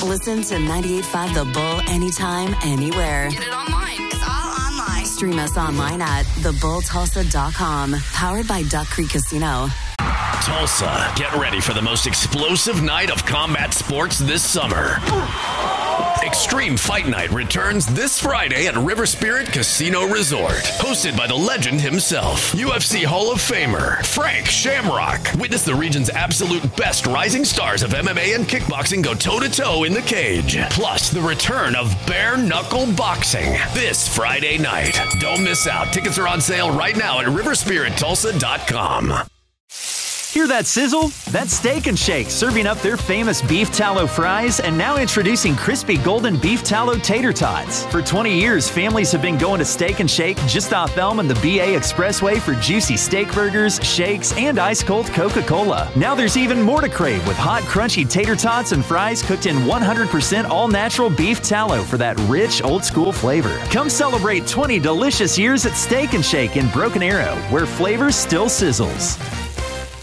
Listen to 98.5 The Bull anytime, anywhere. Get it online. It's all online. Stream us online at thebulltulsa.com. Powered by Duck Creek Casino. Tulsa, get ready for the most explosive night of combat sports this summer. Extreme Fight Night returns this Friday at River Spirit Casino Resort. Hosted by the legend himself, UFC Hall of Famer Frank Shamrock. Witness the region's absolute best rising stars of MMA and kickboxing go toe-to-toe in the cage. Plus, the return of bare knuckle boxing this Friday night. Don't miss out. Tickets are on sale right now at riverspirittulsa.com. Hear that sizzle? That's Steak 'n Shake serving up their famous beef tallow fries and now introducing crispy golden beef tallow tater tots. For 20 years, families have been going to Steak 'n Shake just off Elm and the BA Expressway for juicy steak burgers, shakes, and ice-cold Coca-Cola. Now there's even more to crave with hot, crunchy tater tots and fries cooked in 100% all-natural beef tallow for that rich, old-school flavor. Come celebrate 20 delicious years at Steak 'n Shake in Broken Arrow, where flavor still sizzles.